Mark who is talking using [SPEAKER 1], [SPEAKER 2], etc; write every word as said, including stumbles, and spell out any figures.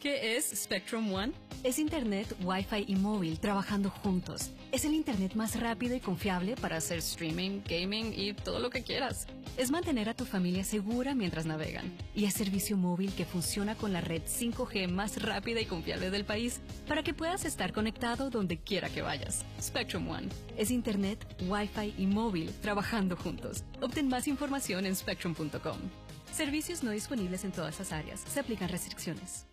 [SPEAKER 1] ¿Qué es Spectrum One?
[SPEAKER 2] Es Internet, Wi-Fi y móvil trabajando juntos. Es el Internet más rápido y confiable para hacer
[SPEAKER 1] Streaming, gaming y todo lo que quieras.
[SPEAKER 2] Es mantener a tu familia segura mientras navegan. Y es servicio móvil que funciona con la red cinco G más rápida y confiable del país para que puedas estar conectado donde quiera que vayas. Spectrum One. Es Internet, Wi-Fi y móvil trabajando juntos. Obtén más información en spectrum punto com. Servicios no disponibles en todas las áreas. Se aplican restricciones.